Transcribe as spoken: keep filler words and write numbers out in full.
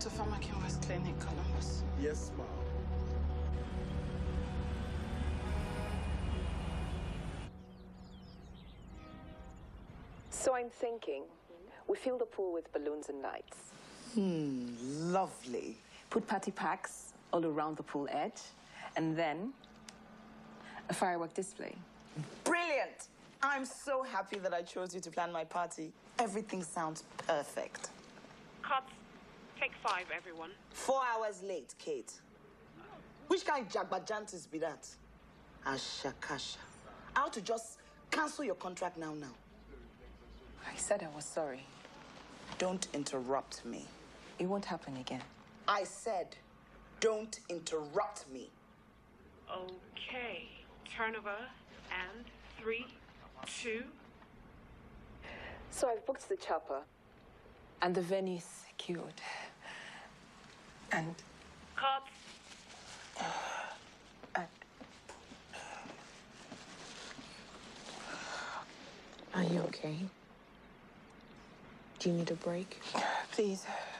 to Pharmakin West Clinic, Columbus. Yes, ma'am. So I'm thinking, we fill the pool with balloons and lights. Hmm, lovely. Put party packs all around the pool edge, and then a firework display. Brilliant! I'm so happy that I chose you to plan my party. Everything sounds perfect. Cuts. Take five, everyone. Four hours late, Kate. Which kind of jagbajantis be that? Ashakasha. I ought to just cancel your contract now, now. I said I was sorry. Don't interrupt me. It won't happen again. I said, don't interrupt me. Okay. Turnover and three, two. So I've booked the chopper and the venue is secured. And... Cut. and... Are you okay? Do you need a break? Please.